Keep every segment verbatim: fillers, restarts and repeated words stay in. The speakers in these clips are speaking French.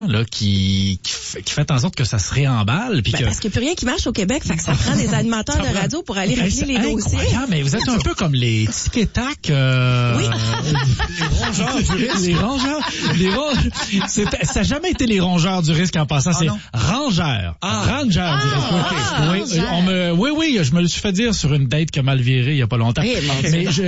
là qui qui fait, qui fait en sorte que ça se réemballe puis ben, que parce qu'il n'y a plus rien qui marche au Québec, fait que ça prend des animateurs de radio pour aller régler les dossiers. Mais vous êtes un peu comme les tic et tac euh, oui. les rongeurs du risque, les rongeurs, les rongeurs, c'est, ça n'a jamais été les rongeurs du risque en passant, c'est ah, rangeurs, ah. rangeurs ah, du risque. Ah, okay. oui, rangeurs. on me, oui, oui, je me le suis fait dire sur une date qui a mal viré il y a pas longtemps. Oui, mais je,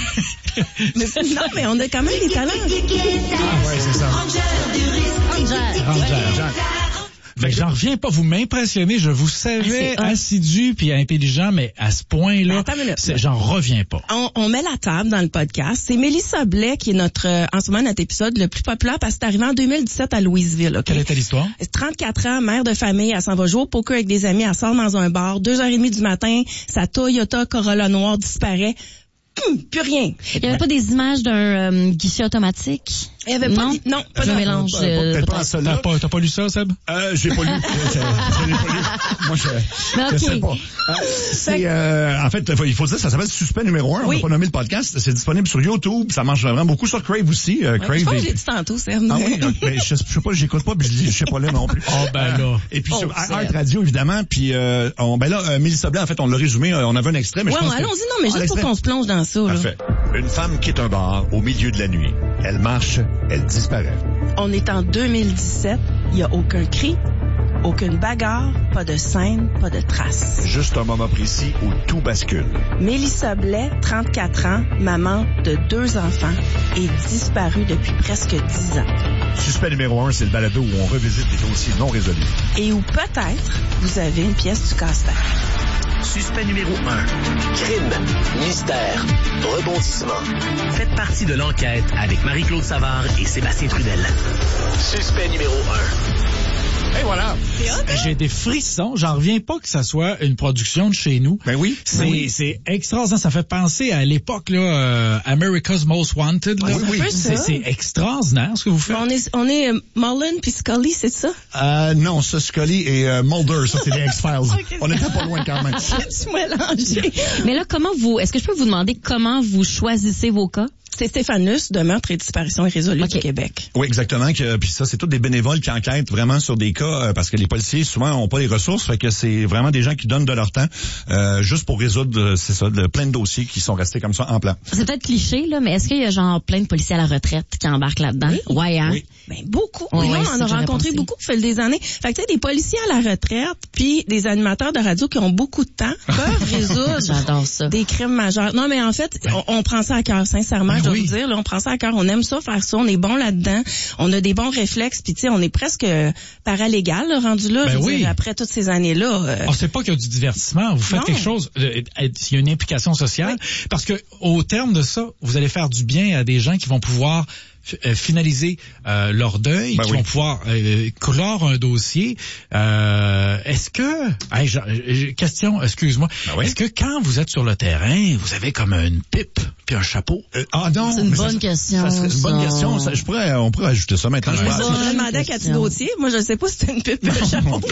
mais, non, mais on a quand même des talents. Ah ouais, c'est ça. Rangeurs du risque. Rangeurs. Mais j'en reviens pas, vous m'impressionnez, je vous savais ah, assidu puis intelligent, mais à ce point-là, c'est, j'en reviens pas. On, on met la table dans le podcast. C'est Mélissa Blais qui est notre, euh, en ce moment, notre épisode le plus populaire parce que c'est arrivé en deux mille dix-sept à Louisville. Okay? Quelle était l'histoire? trente-quatre ans, mère de famille, elle s'en va jouer au poker avec des amis, elle sort dans un bar, deux heures et demie du matin, sa Toyota Corolla noire disparaît. Hum, plus rien. Il n'y avait pas des images d'un euh, guichet automatique? Il y avait pas non, d- non, pas je mélange. Euh, pas, pas, t'as, pas, t'as pas lu ça, Seb? Euh, j'ai pas lu. je, je l'ai pas lu. Moi, je, okay. je sais pas. Euh, c'est, euh, en fait, il faut dire, ça s'appelle Suspect numéro un. Oui. On n'a pas nommé le podcast. C'est disponible sur YouTube. Ça marche vraiment beaucoup sur Crave aussi. Euh, Crave. Ouais, je pense et... que j'ai dit tantôt, Seb. Ah oui, mais je, je sais pas, j'écoute pas, puis je, je sais pas là non plus. Oh, ben là. Et puis oh, sur iHeart Radio, évidemment. Puis, euh, on, ben là, euh, Mélissa Blais, en fait, on l'a résumé. On avait un extrait, mais ouais, je pense allons-y, que... non, mais juste pour qu'on se plonge dans ça, là. Parfait. Une femme quitte un bar au milieu de la nuit. Elle marche, elle disparaît. On est en deux mille dix-sept, il n'y a aucun cri, aucune bagarre, pas de scène, pas de traces. Juste un moment précis où tout bascule. Mélissa Blais, trente-quatre ans, maman de deux enfants, est disparue depuis presque dix ans. Suspect numéro un, c'est le balado où on revisite les dossiers non résolus. Et où peut-être vous avez une pièce du casse-tête. Suspect numéro un. Crime, mystère, rebondissement. Faites partie de l'enquête avec Marie-Claude Savard et Sébastien Trudel. Suspect numéro un. Et voilà. J'ai des frissons. J'en reviens pas que ça soit une production de chez nous. Ben oui. C'est, ben oui. c'est extraordinaire. Ça fait penser à l'époque, là, euh, America's Most Wanted, là. Oui, oui. C'est, c'est extraordinaire, ce que vous faites. On est, on est euh, Mullen puis Scully, c'est ça? Euh, non, ça, Scully et euh, Mulder, ça, c'est les X-Files. Okay, on n'était pas loin quand même. Je suis mélangée. Mais là, comment vous, est-ce que je peux vous demander comment vous choisissez vos cas? C'est Stéphanus de meurtre et disparition irrésolue okay. du Québec. Oui, exactement. Que, puis ça, c'est tous des bénévoles qui enquêtent vraiment sur des cas euh, parce que les policiers souvent ont pas les ressources, fait que c'est vraiment des gens qui donnent de leur temps euh, juste pour résoudre, c'est ça, de, plein de dossiers qui sont restés comme ça en plan. C'est peut-être cliché là, mais est-ce qu'il y a genre plein de policiers à la retraite qui embarquent là-dedans? Oui. Ouais, hein? Oui. Ben beaucoup. Oui, oui, oui, on en a rencontré pensé. beaucoup qui fait des années. Fait que tu sais, des policiers à la retraite, puis des animateurs de radio qui ont beaucoup de temps peuvent résoudre J'adore ça. des crimes majeurs. Non, mais en fait, on, on prend ça à cœur, sincèrement, ben je dois oui. vous dire. Là, on prend ça à cœur. On aime ça, faire ça. On est bon là-dedans. On a des bons réflexes. Puis tu sais, on est presque paralégal là, rendu là. Ben je veux oui. dire, après toutes ces années-là. Euh... On sait pas qu'il y a du divertissement. Vous faites non. quelque chose. Il y a une implication sociale. Oui. Parce que au terme de ça, vous allez faire du bien à des gens qui vont pouvoir Euh, finaliser euh, leur deuil, ben qui oui. vont pouvoir euh, clore un dossier. Euh, est-ce que, hey, je, je, question, excuse-moi, ben oui. est-ce que quand vous êtes sur le terrain, vous avez comme une pipe puis un chapeau? Euh, ah non, c'est une bonne ça, question. Ça serait une bonne question. Ça, je pourrais, on pourrait ajouter ça maintenant. Je vais demander à Cathy Gauthier. Moi, je ne sais pas si c'était une pipe et un chapeau.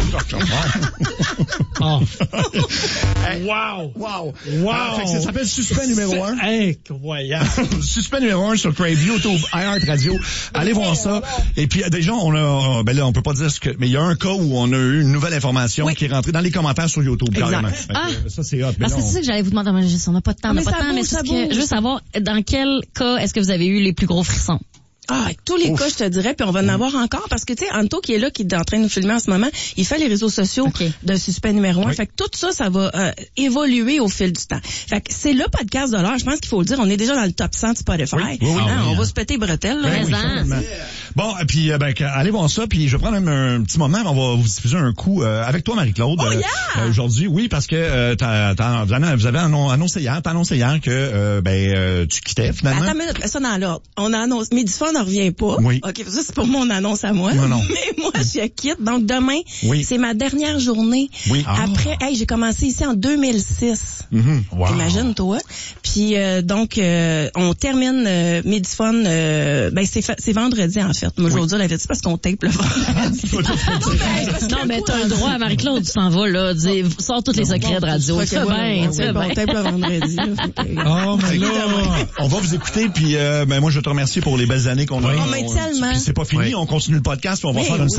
oh. hey, wow, wow, wow. Ah, fait que ça s'appelle Suspect numéro un. Incroyable. Suspect numéro un sur Crave, YouTube, iHeart Radio. Allez voir ça. Et puis déjà, on a, ben là, on peut pas dire ce que, mais il y a un cas où on a eu une nouvelle information oui. qui est rentrée dans les commentaires sur YouTube. Carrément. Ah, que, ça c'est hot. Parce que c'est ça que j'allais vous demander. On n'a pas de temps, on n'a pas de temps, mais c'est que je veux savoir dans quel cas est-ce que vous avez eu les plus gros frissons? Ah, tous les Ouf. cas, je te dirais, puis on va en avoir encore, parce que, tu sais, Anto, qui est là, qui est en train de nous filmer en ce moment, il fait les réseaux sociaux okay. de Suspect numéro un. Oui. Fait que tout ça, ça va euh, évoluer au fil du temps. Fait que c'est le podcast de l'heure, je pense qu'il faut le dire, on est déjà dans le top cent de Spotify. Oui. Oui, oui, hein, oui, on hein. va se péter bretelles, là. Ben, oui, yeah. Bon, puis, ben, allez voir ça, puis je vais prendre même un petit moment, on va vous diffuser un coup euh, avec toi, Marie-Claude. Oh, yeah! euh, aujourd'hui, oui, parce que euh, t'as, t'as, vous avez annoncé hier, t'as annoncé hier que, euh, ben, euh, tu quittais, finalement. Attends une minute, mets ça dans l'ordre. On a annoncé, Midifon ne revient pas. Oui. OK, ça, c'est pas mon annonce à moi. Non, non. Mais moi, je quitte. Donc, demain, oui. c'est ma dernière journée. Oui. Après, oh. hey, j'ai commencé ici en deux mille six. Mm-hmm. Wow. Imagine-toi. Puis euh, donc, euh, on termine euh, Midifun, euh, ben c'est, fa- c'est vendredi en fait. Moi, je vais vous dire la vérité parce qu'on tape le vendredi. Non, mais t'as le droit, Marie-Claude, tu t'en vas, là, dis, sors tous les secrets de radio. Tu fais bien, tu fais bien. On tape le vendredi. Oh, mais là... On va vous écouter, puis euh, ben moi, je te remercie pour les belles années qu'on a. Oh, mais tellement. Puis c'est pas fini, oui. on continue le podcast, puis on va Mais faire une